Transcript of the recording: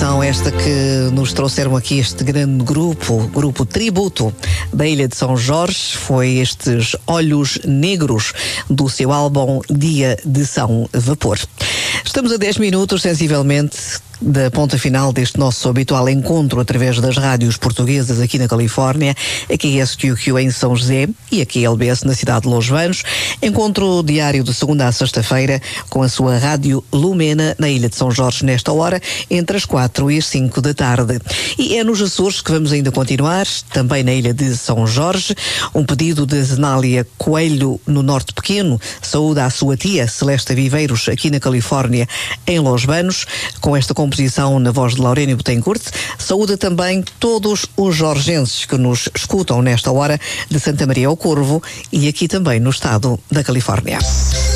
Então, esta que nos trouxeram aqui este grande grupo tributo da Ilha de São Jorge, foi estes Olhos Negros do seu álbum Dia de São Vapor. Estamos a 10 minutos, sensivelmente, da ponta final deste nosso habitual encontro através das rádios portuguesas aqui na Califórnia, a KSQQ em São José e a KLBS na cidade de Los Banos. Encontro diário de segunda a sexta-feira com a sua rádio Lumena na Ilha de São Jorge nesta hora, entre as 4 e as 5 da tarde. E é nos Açores que vamos ainda continuar, também na Ilha de São Jorge. Um pedido de Zenália Coelho no Norte Pequeno, saúda à sua tia Celeste Viveiros aqui na Califórnia em Los Banos, com esta composição na voz de Laurénio Betancourt. Saúda também todos os jorgenses que nos escutam nesta hora de Santa Maria ao Corvo e aqui também no estado da Califórnia.